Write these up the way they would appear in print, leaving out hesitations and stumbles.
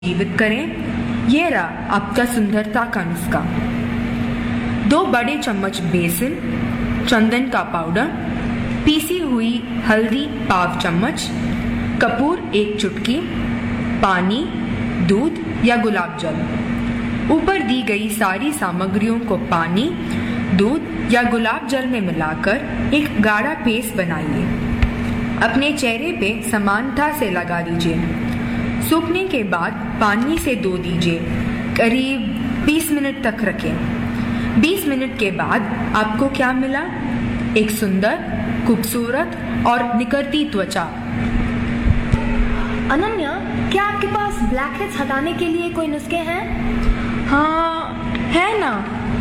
जीवित करें। ये रहा आपका सुंदरता का नुस्खा। 2 बड़े चम्मच बेसन, चंदन का पाउडर, पीसी हुई हल्दी पाव चम्मच, कपूर 1 चुटकी, पानी, दूध या गुलाब जल। ऊपर दी गई सारी सामग्रियों को पानी, दूध या गुलाब जल में मिलाकर एक गाढ़ा पेस्ट बनाइए। अपने चेहरे पे समानता से लगा लीजिए। सूखने के बाद पानी से धो दीजिए। करीब 20 मिनट तक रखें। 20 मिनट के बाद आपको क्या मिला? एक सुंदर, खूबसूरत और निखरती त्वचा। अनन्या, क्या आपके पास ब्लैकहेड्स हटाने के लिए कोई नुस्खे हैं? हाँ, है ना।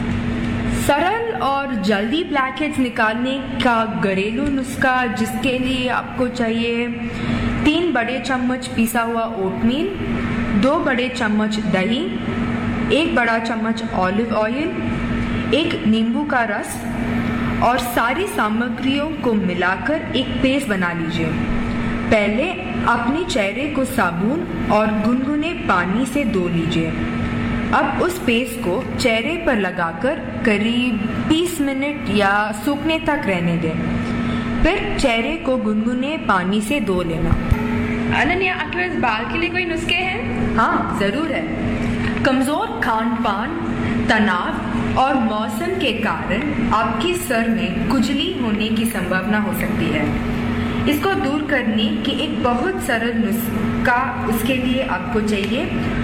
सरल और जल्दी ब्लैकहेड्स निकालने का घरेलू नुस्खा, जिसके लिए आपको चाहिए 3 बड़े चम्मच पिसा हुआ ओटमील, 2 बड़े चम्मच दही, 1 बड़ा चम्मच ऑलिव ऑयल, 1 नींबू का रस और सारी सामग्रियों को मिलाकर एक पेस्ट बना लीजिए। पहले अपने चेहरे को साबुन और गुनगुने पानी से धो लीजिए। अब उस पेस्ट को चेहरे पर लगाकर करीब 20 मिनट या सूखने तक रहने दें। फिर चेहरे को गुनगुने पानी से धो लेना। अनन्या, आपके पास बाल के लिए कोई नुस्खे हैं? हाँ, जरूर है। कमजोर खान-पान, तनाव और मौसम के कारण आपके सर में खुजली होने की संभावना हो सकती है। इसको दूर करने की एक बहुत सरल नुस्खा, उसके लिए आपको चाहिए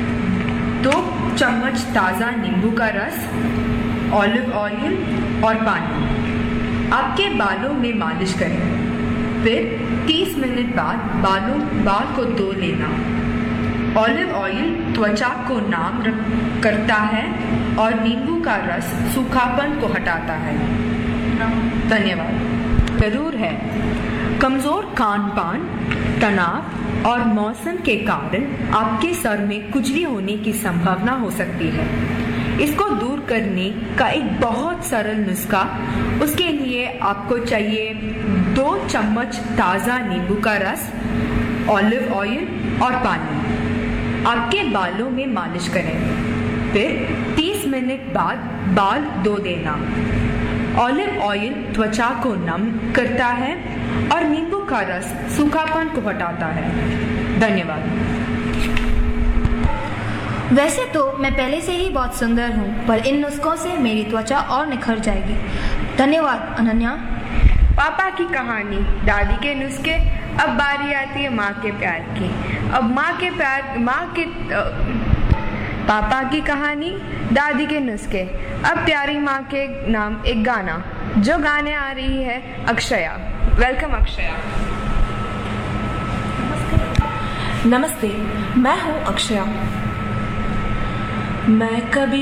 2 चम्मच ताज़ा नींबू का रस, ऑलिव ऑयल और पानी। आपके बालों में मालिश करें। फिर 30 मिनट बाद बाल को धो लेना। ऑलिव ऑयल त्वचा को नम करता है और नींबू का रस सूखापन को हटाता है। धन्यवाद। जरूर है। कमजोर खान-पान, तनाव और मौसम के कारण आपके सर में खुजली होने की संभावना हो सकती है। इसको दूर करने का एक बहुत सरल नुस्खा, उसके लिए आपको चाहिए 2 चम्मच ताज़ा नींबू का रस, ऑलिव ऑयल और पानी। आपके बालों में मालिश करें। फिर 30 मिनट बाद बाल धो देना। ऑलिव ऑयल त्वचा को नम करता है और नींबू का रस सूखापन को हटाता है। धन्यवाद। वैसे तो मैं पहले से ही बहुत सुंदर हूँ, पर इन नुस्खों से मेरी त्वचा और निखर जाएगी। धन्यवाद अनन्या। पापा की कहानी, दादी के नुस्खे। अब बारी आती है माँ के प्यार की। अब पापा की कहानी, दादी के नुस्खे। अब प्यारी माँ के नाम एक गाना, जो गाने आ रही है अक्षया। वेलकम अक्षया। नमस्ते, मैं हूँ अक्षया। मैं कभी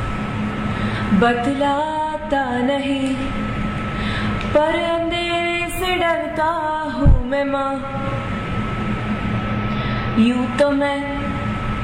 बतलाता नहीं, पर अंधेरे से डरता हूँ मैं माँ। यूं तो मैं